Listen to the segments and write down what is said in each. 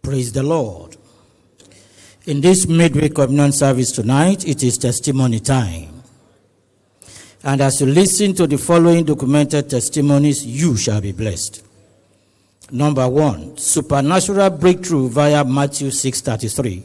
Praise the Lord. In this midweek communion service tonight, it is testimony time. And as you listen to the following documented testimonies, you shall be blessed. Number 1, supernatural breakthrough via Matthew 6:33.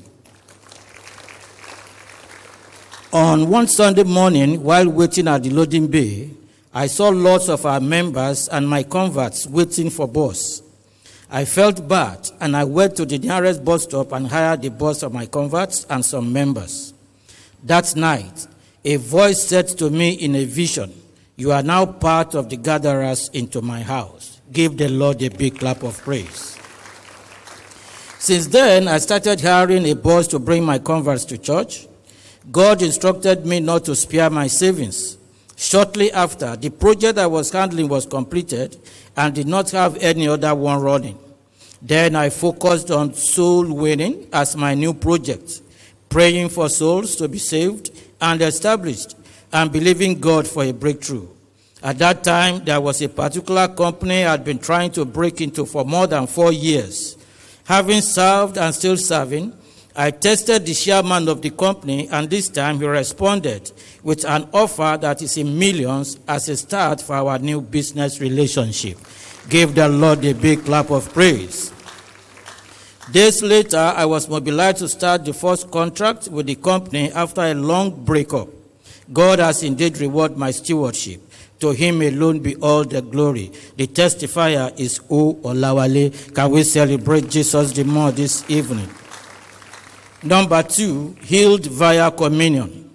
On one Sunday morning, while waiting at the loading bay, I saw lots of our members and my converts waiting for bus. I felt bad, and I went to the nearest bus stop and hired the bus of my converts and some members. That night, a voice said to me in a vision, "You are now part of the gatherers into my house." Give the Lord a big clap of praise. Since then, I started hiring a bus to bring my converts to church. God instructed me not to spare my savings. Shortly after, the project I was handling was completed and did not have any other one running. Then I focused on soul winning as my new project, praying for souls to be saved and established, and believing God for a breakthrough. At that time, there was a particular company I had been trying to break into for more than 4 years. Having served and still serving, I tested the chairman of the company, and this time he responded with an offer that is in millions as a start for our new business relationship. Give the Lord a big clap of praise. Days later, I was mobilized to start the first contract with the company after a long breakup. God has indeed rewarded my stewardship. To him alone be all the glory. The testifier is O Olawale. Can we celebrate Jesus the more this evening? Number 2, healed via communion.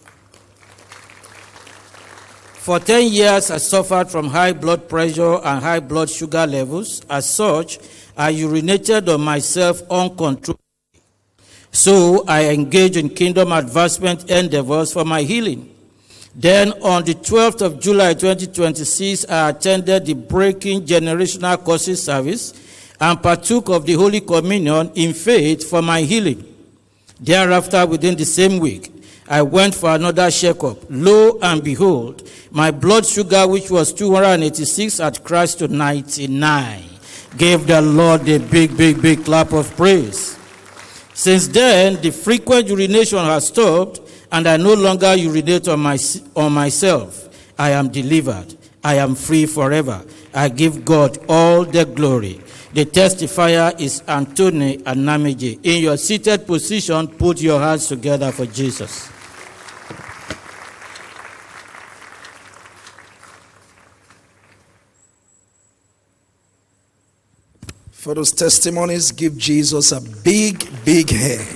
For 10 years, I suffered from high blood pressure and high blood sugar levels. As such, I urinated on myself uncontrollably. So I engaged in kingdom advancement endeavors for my healing. Then on the 12th of July 2026, I attended the Breaking Generational Curses service and partook of the Holy Communion in faith for my healing. Thereafter, within the same week, I went for another checkup. Lo and behold, my blood sugar, which was 286, had crashed to 99. Give the Lord a big clap of praise. Since then, the frequent urination has stopped, and I no longer urinate on myself. I am delivered. I am free forever. I give God all the glory. The testifier is Anthony Anamije. In your seated position, put your hands together for Jesus. For those testimonies, give Jesus a big hand.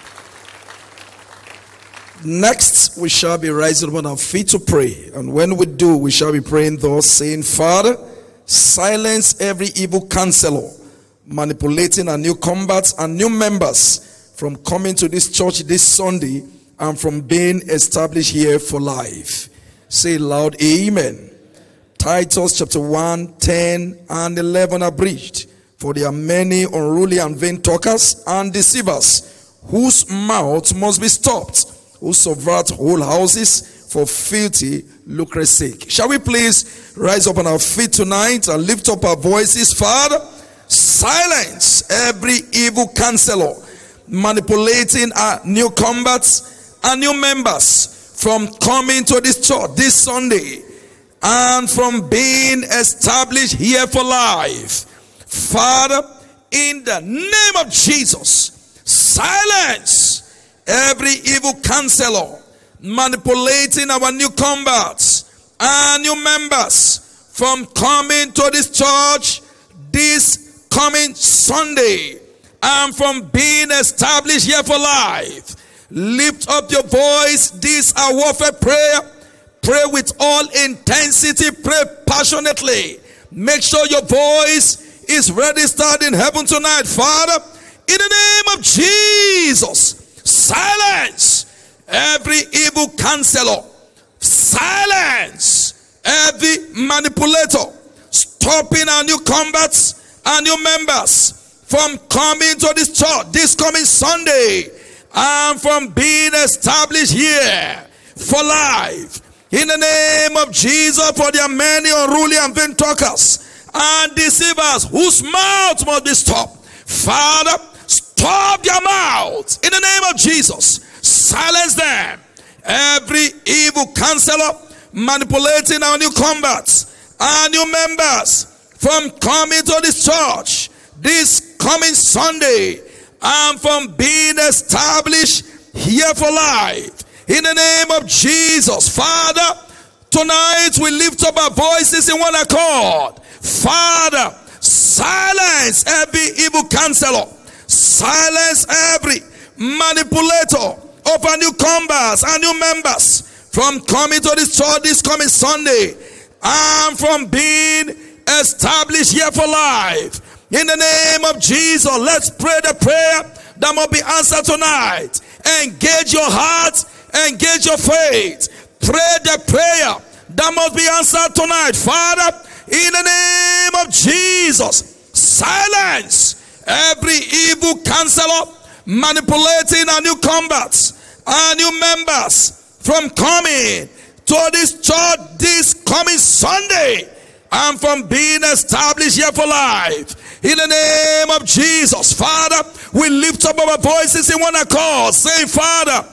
Next, we shall be rising on our feet to pray. And when we do, we shall be praying thus, saying, Father, silence every evil counselor manipulating our new converts and new members from coming to this church this Sunday and from being established here for life. Say loud, Amen. Titus chapter 1, 10 and 11 abridged. For there are many unruly and vain talkers and deceivers, whose mouths must be stopped, who subvert whole houses for filthy lucre's sake. Shall we please rise up on our feet tonight and lift up our voices? Father, silence every evil counselor manipulating our new converts and new members from coming to this church this Sunday and from being established here for life. Father, in the name of Jesus, silence every evil counselor manipulating our new converts and new members from coming to this church this coming Sunday and from being established here for life. Lift up your voice. This is our warfare prayer. Pray with all intensity. Pray passionately. Make sure your voice is registered in heaven tonight. Father, in the name of Jesus, silence every evil counselor, silence every manipulator, stopping our new converts and new members from coming to this church this coming Sunday and from being established here for life. In the name of Jesus, for there are many unruly and vain talkers and deceivers whose mouths must be stopped. Father, Stop their mouths in the name of Jesus. Silence them. Every evil counselor manipulating our new converts, our new members from coming to this church this coming Sunday and from being established here for life. In the name of Jesus, Father, tonight we lift up our voices in one accord. Father, silence every evil counselor. Silence every manipulator of our new converts and new members from coming to this church this coming Sunday and from being established here for life. In the name of Jesus, let's pray the prayer that must be answered tonight. Engage your heart, engage your faith. Pray the prayer that must be answered tonight. Father, in the name of Jesus, silence every evil counselor manipulating our new converts, our new members from coming to this church this coming Sunday and from being established here for life. In the name of Jesus, Father, we lift up our voices in one accord, saying, Father,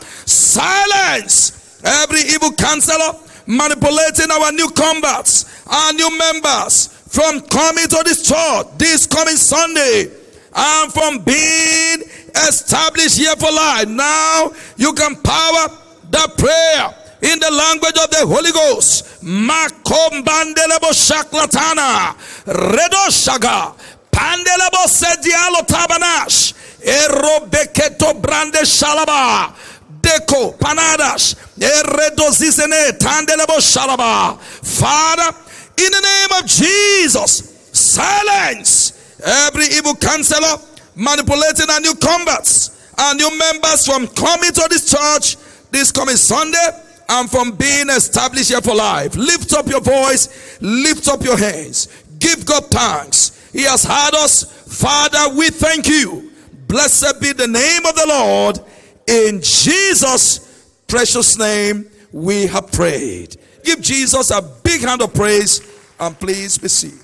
silence every evil counselor manipulating our new converts, our new members from coming to this church this coming Sunday and from being established here for life. Now you can power the prayer in the language of the Holy Ghost. Makombandelebo shaklatana redo shaga pandelebo sedialo tabanash erobeketo brande shalaba deko panadash eredo zizene tandelebo shalaba. Father, in the name of Jesus, silence every evil counselor manipulating our new converts and new members from coming to this church this coming Sunday and from being established here for life. Lift up your voice, lift up your hands, give God thanks. He has heard us. Father, we thank you. Blessed be the name of the Lord. In Jesus' precious name we have prayed. Give Jesus a big hand of praise and please be seated.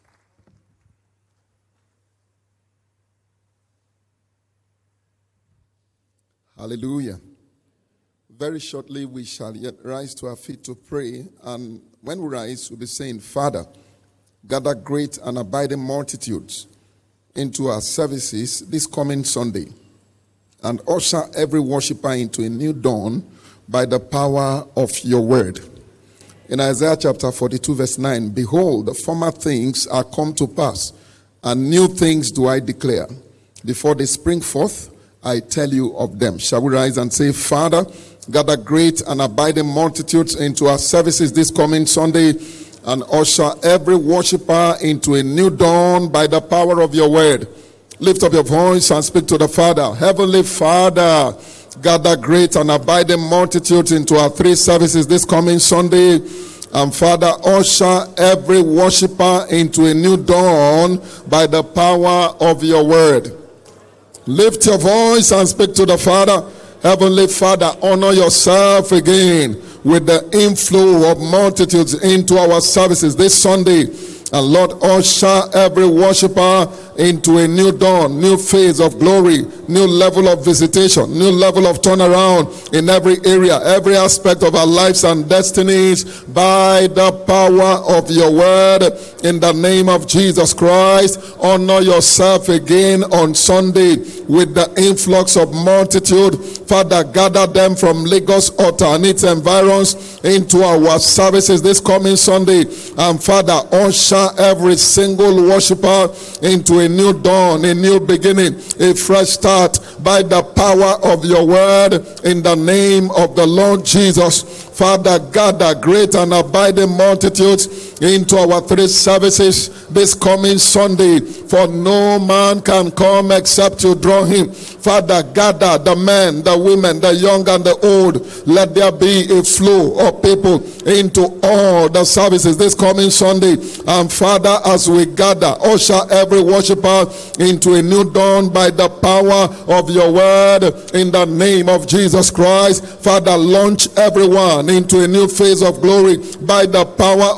Hallelujah. Very shortly we shall yet rise to our feet to pray, and when we rise we'll be saying, Father, gather great and abiding multitudes into our services this coming Sunday and usher every worshiper into a new dawn by the power of your word. In Isaiah chapter 42 verse 9, behold, the former things are come to pass, and new things do I declare. Before they spring forth, I tell you of them. Shall we rise and say, Father, gather great and abiding multitudes into our services this coming Sunday and usher every worshiper into a new dawn by the power of your word. Lift up your voice and speak to the Father. Heavenly Father, gather great and abiding multitudes into our three services this coming Sunday. And Father, usher every worshiper into a new dawn by the power of your word. Lift your voice and speak to the Father. Heavenly Father, honor yourself again with the inflow of multitudes into our services this Sunday. And Lord, usher every worshiper into a new dawn, new phase of glory, new level of visitation, new level of turnaround in every area, every aspect of our lives and destinies by the power of your word. In the name of Jesus Christ, honor yourself again on Sunday with the influx of multitude. Father, gather them from Lagos, Otta and its environs into our services this coming Sunday. And Father, usher every single worshiper into a new dawn, a new beginning, a fresh start by the power of your word in the name of the Lord Jesus. Father, gather great and abiding multitudes into our three services this coming Sunday, for no man can come except you draw him. Father, gather the men, the women, the young and the old. Let there be a flow of people into all the services this coming Sunday. And Father, as we gather, usher every worshiper into a new dawn by the power of your word in the name of Jesus Christ. Father, launch everyone into a new phase of glory by the power of your word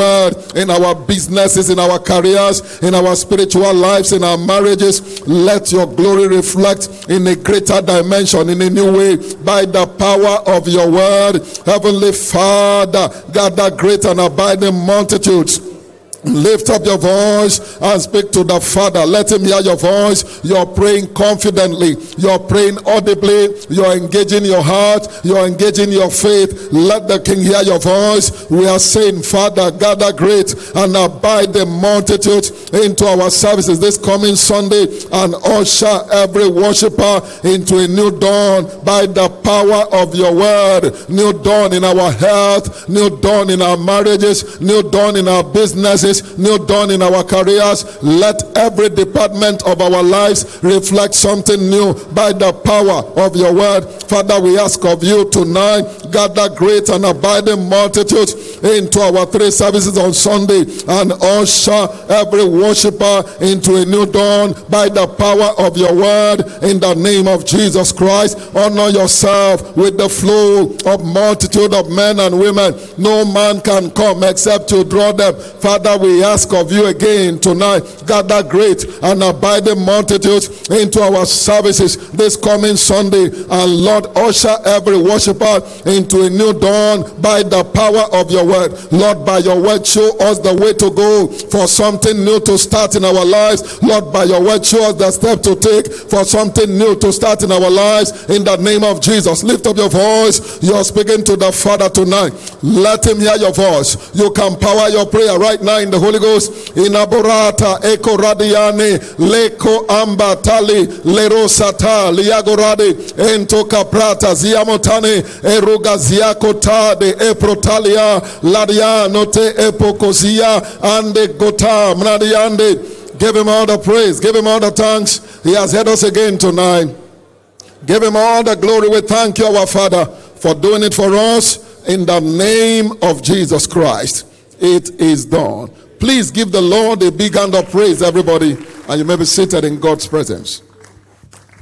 word in our businesses, in our careers, in our spiritual lives, in our marriages. Let your glory reflect in a greater dimension, in a new way, by the power of your word. Heavenly Father, gather great and abiding multitudes. Lift up your voice and speak to the Father. Let him hear your voice. You're praying confidently. You're praying audibly. You're engaging your heart. You're engaging your faith. Let the King hear your voice. We are saying, Father, gather great and abide the multitude into our services this coming Sunday, and usher every worshiper into a new dawn by the power of your word. New dawn in our health. New dawn in our marriages. New dawn in our businesses. New dawn in our careers. Let every department of our lives reflect something new by the power of your word. Father, we ask of you tonight, gather great and abiding multitudes into our 3 services on Sunday, and usher every worshiper into a new dawn by the power of your word, in the name of Jesus Christ. Honor yourself with the flow of multitude of men and women. No man can come except you draw them. Father, we ask of you again tonight, gather great and abiding multitudes into our services this coming Sunday, and Lord, usher every worshiper into a new dawn by the power of your word. Lord, by your word, show us the way to go for something new to start in our lives. Lord, by your word, show us the step to take for something new to start in our lives, in the name of Jesus. Lift up your voice. You're speaking to the Father tonight. Let him hear your voice. You can power your prayer right now in the Holy Ghost. Inaborata eko radiane leko amba tali lerosata liagorade ento kaprata ziamotane eruga ziakotade eprotalia ladiano te epokozia ande gota mnadiande. Give him all the praise. Give him all the thanks. He has heard us again tonight. Give him all the glory. We thank you, our Father, for doing it for us. In the name of Jesus Christ, it is done. Please give the Lord a big hand of praise, everybody, and you may be seated in God's presence.